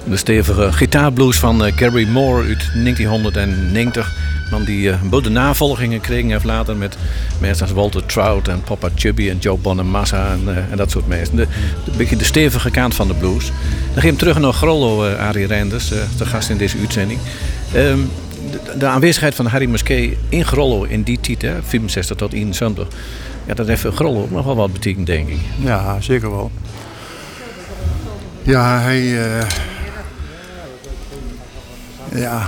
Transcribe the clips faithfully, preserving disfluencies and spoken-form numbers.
De stevige gitaarblues van uh, Gary Moore uit negentienhonderdnegentig. Man die uh, een navolgingen kreeg heeft later met mensen als Walter Trout en Papa Chubby en Joe Bonamassa en, uh, en dat soort mensen. De, de, een beetje de stevige kant van de blues. Dan gaan we hem terug naar Grollo, uh, Arie Renders, uh, de gast in deze uitzending. Um, de, de aanwezigheid van Harry Musquet in Grollo in die tijd, hè, vierenzestig tot eenenzeventig. Ja, dat heeft voor Grollo ook nog wel wat betekend, denk ik. Ja, zeker wel. Ja, hij... Uh... Ja...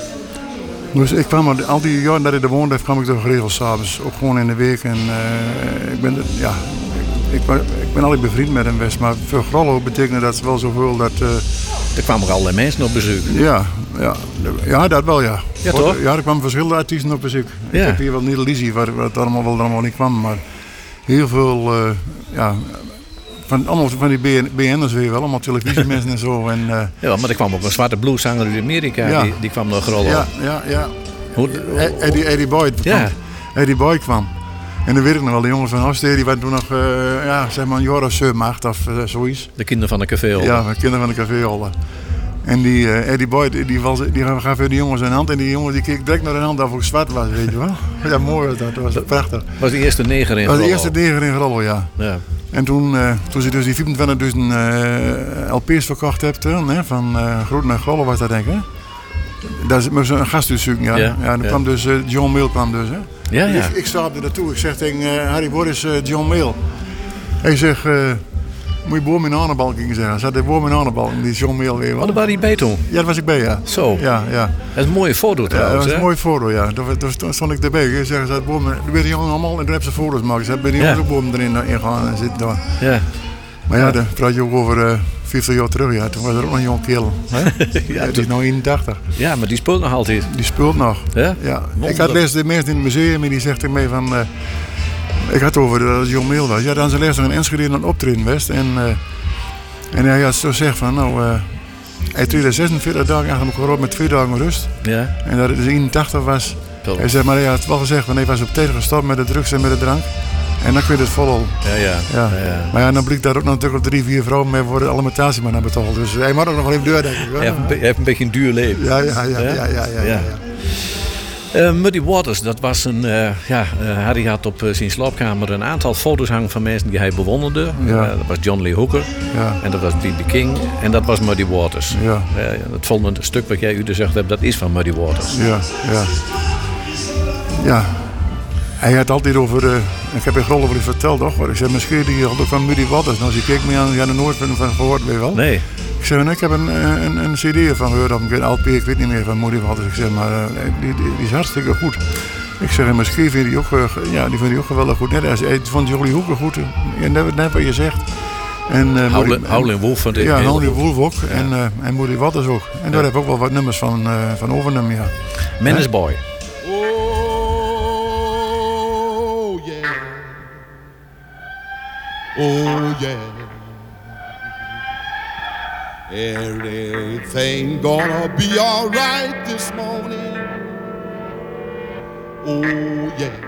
Dus ik kwam er, al die jaren dat ik er woonde, kwam ik toch geregeld s'avonds, ook gewoon in de week. En uh, ik ben, ja, ik, ik, ik ben altijd bevriend met hem West, maar voor Grollo betekende dat wel zoveel dat... Uh, er kwamen ook allerlei mensen op bezoek. Ja, ja, ja, dat wel ja. Ja toch? Ja, er kwamen verschillende artiesten op bezoek. Ja. Ik heb hier wel Neil Lizzy, waar, waar het allemaal wel allemaal niet kwam, maar heel veel, uh, ja... Van, allemaal van die B N'ers weer wel, allemaal televisiemensen en zo. En, uh, ja, maar er kwam ook een zwarte blueszanger uit Amerika, ja. die, die kwam naar Grollo. Ja, ja, ja. Hoe, hoe, Eddie, Eddie Boyd kwam. Ja. Eddie Boyd kwam. En dan weet ik nog wel, de jongens van Hofstede, die waren toen nog, uh, ja, zeg maar een jaar of zeven, acht of uh, zoiets. De kinderen van de caféholder. Ja, de kinderen van de caféholder. En die uh, Eddie Boyd, die, was, die gaf voor die jongens een hand en die jongen die keek direct naar de hand of ik zwart was, weet je wel. Ja, mooi was dat, dat was dat prachtig. Was de eerste neger in Grollo? Dat was Grollo. de eerste neger in Grollo, ja. Ja. En toen, uh, toen ze dus die vierentwintigduizend uh, L P's verkocht hebt, hè, van uh, Groot naar Grollo was dat denk ik, hè? Daar moest ze een gast dus zoeken, ja. Ja, ja dan ja. kwam dus, uh, John Mayle kwam dus, hè. Ja, ja. Ik, ik stapte naartoe, ik zeg tegen uh, Harry, waar is uh, John Mayle? Hij zegt, uh, moet je boom in de aanbalk zeggen. Hij zat de boom in de aanbalk, die John Mayle weer. Oh, daar waren die bij toen? Ja, daar was ik bij, ja. Zo. Ja, ja. Dat is een mooie foto trouwens, ja, dat was hè? een mooie foto, ja. Daar stond ik erbij. Ze zeggen, ze boom, er werden jongen allemaal en daar hebben ze foto's gemaakt. Ze hebben bij die jongens ook boom erin in gaan en zitten daar. Ja. Maar ja, dan praat je ook over uh, vijftig jaar terug, ja. Toen was er ook nog een jong kerel. Hè? Ja, die is nu eenentachtig. Ja, maar die speelt nog altijd. Die speelt nog. Ja? Ja. Ik had les de mensen in het museum en die zegt tegen mij van... Uh, ik had het over dat het John Mayle was. Ja, dan zijn les nog een Enschede aan het optreden West. En, uh, en hij had zo gezegd van, nou... Uh, hij treedde zesenveertig dagen achter elkaar op met twee dagen rust. Ja. En dat het dus eenentachtig was. Top. Hij zei, maar hij had wel gezegd, want hij was op tijd gestopt met de drugs en met de drank. En dan kun je het volgen. Ja, ja. Ja. Ja, ja. Maar ja, dan blijkt daar ook nog natuurlijk drie, vier vrouwen mee voor de alimentatie maar naar betaald. Dus hij mag ook nog wel even deur, denk ik. Hij heeft, een, hij heeft een beetje een duur leven. Ja, ja, ja, ja, ja, ja, ja, ja. Uh, Muddy Waters, dat was een... Uh, ja, uh, Harry had op uh, zijn slaapkamer een aantal foto's hangen van mensen die hij bewonderde. Ja. Uh, dat was John Lee Hooker. Ja. En dat was B B King. En dat was Muddy Waters. Ja. Uh, het volgende stuk wat jij u gezegd hebt, dat is van Muddy Waters. Ja, ja. Ja. Hij had altijd over... Uh, ik heb in Grollo wel eens verteld, toch? Ik zei, misschien die had ook van Muddy Waters. Nou, ze keek me aan, die had er nooit van, van gehoord, weet je wel. Nee. Ik zeg, nou, ik heb een, een, een cd van gehoord, of een L P, ik weet niet meer van Muddy Waters. Ik zeg, maar uh, die, die, die is hartstikke goed. Ik zeg, en misschien vind die ook, uh, ja, die vind die ook geweldig goed. Net als hij vond Johnny Hooker goed. En dat net wat je zegt. En uh, Howlin' Wolf vond ik ja, heel Howlin' goed. Wolf ook. Ja. En, uh, en Muddy Waters ook. En Ja. daar heb ik ook wel wat nummers van, uh, van overnemen, ja. Menace Boy. Oh yeah. Oh yeah. Everything gonna be alright this morning. Oh yeah.